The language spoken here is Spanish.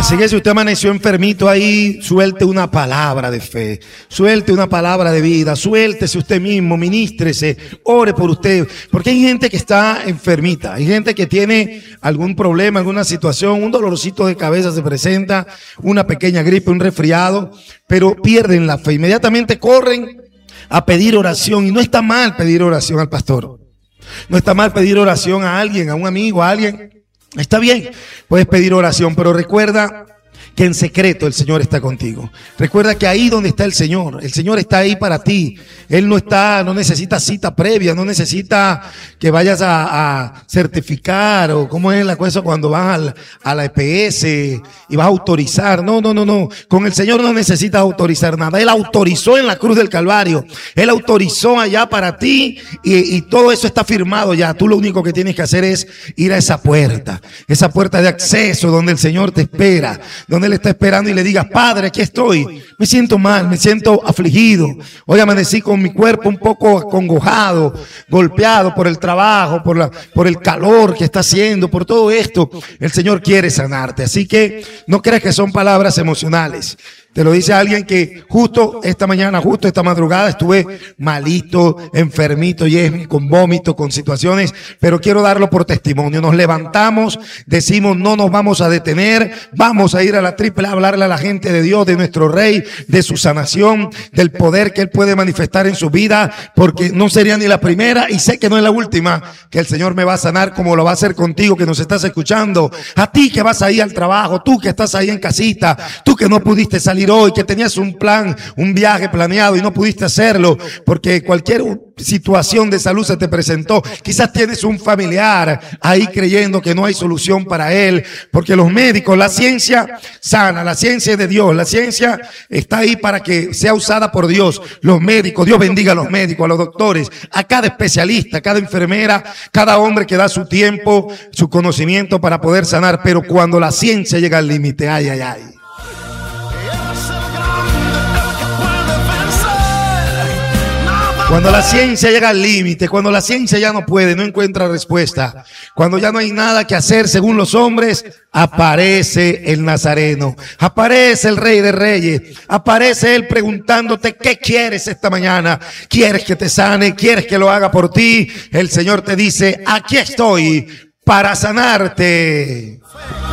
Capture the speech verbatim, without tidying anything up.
Así que si usted amaneció enfermito ahí, suelte una palabra de fe, suelte una palabra de vida, suéltese usted mismo, ministrese, ore por usted, porque hay gente que está enfermita, hay gente que tiene algún problema, alguna situación, un dolorcito de cabeza se presenta, una pequeña gripe, un resfriado, pero pierden la fe, inmediatamente corren a pedir oración, y no está mal pedir oración al pastor, no está mal pedir oración a alguien, a un amigo, a alguien. Está bien, puedes pedir oración, pero recuerda que en secreto el Señor está contigo. Recuerda que ahí donde está el Señor, el Señor está ahí para ti. Él no está, no necesita cita previa, no necesita que vayas a, a certificar o cómo es la cosa cuando vas al, a la E P S y vas a autorizar. No, no, no, no. Con el Señor no necesitas autorizar nada. Él autorizó en la cruz del Calvario. Él autorizó allá para ti y, y todo eso está firmado ya. Tú lo único que tienes que hacer es ir a esa puerta, esa puerta de acceso donde el Señor te espera, donde Él está esperando y le digas: Padre, aquí estoy, me siento mal, me siento afligido, hoy amanecí con mi cuerpo un poco acongojado, golpeado por el trabajo, por la, por el calor que está haciendo, por todo esto. El Señor quiere sanarte, así que no creas que son palabras emocionales. Te lo dice alguien que justo esta mañana, justo esta madrugada estuve malito, enfermito, y con vómito, con situaciones, pero quiero darlo por testimonio. Nos levantamos, decimos: no nos vamos a detener, vamos a ir a la triple a hablarle a la gente de Dios, de nuestro Rey, de su sanación, del poder que Él puede manifestar en su vida, porque no sería ni la primera y sé que no es la última que el Señor me va a sanar, como lo va a hacer contigo que nos estás escuchando, a ti que vas ahí al trabajo, tú que estás ahí en casita, tú que no pudiste salir hoy, que tenías un plan, un viaje planeado y no pudiste hacerlo porque cualquier situación de salud se te presentó. Quizás tienes un familiar ahí creyendo que no hay solución para él, porque los médicos, la ciencia sana, la ciencia es de Dios, la ciencia está ahí para que sea usada por Dios. Los médicos, Dios bendiga a los médicos, a los doctores, a cada especialista, a cada enfermera, cada hombre que da su tiempo, su conocimiento para poder sanar, pero cuando la ciencia llega al límite, ay, ay, ay. Cuando la ciencia llega al límite, cuando la ciencia ya no puede, no encuentra respuesta, cuando ya no hay nada que hacer según los hombres, aparece el Nazareno, aparece el Rey de Reyes, aparece Él preguntándote: ¿qué quieres esta mañana? ¿Quieres que te sane? ¿Quieres que lo haga por ti? El Señor te dice: aquí estoy para sanarte.